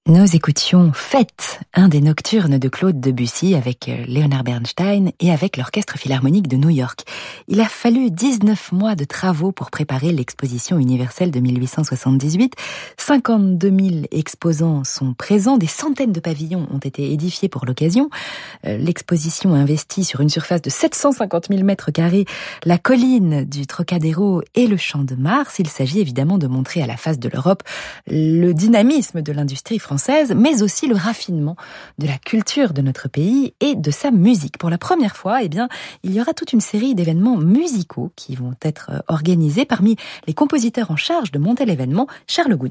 Nous écoutions Fête, un des nocturnes de Claude Debussy avec Leonard Bernstein et avec l'Orchestre Philharmonique de New York. Il a fallu 19 mois de travaux pour préparer l'exposition universelle de 1878. 52 000 exposants sont présents, des centaines de pavillons ont été édifiés pour l'occasion. L'exposition investit sur une surface de 750 000 mètres carrés la colline du Trocadéro et le Champ de Mars. Il s'agit évidemment de montrer à la face de l'Europe le dynamisme de l'industrie française, mais aussi le raffinement de la culture de notre pays et de sa musique. Pour la première fois, il y aura toute une série d'événements musicaux qui vont être organisés. Parmi les compositeurs en charge de monter l'événement, Charles Gounod.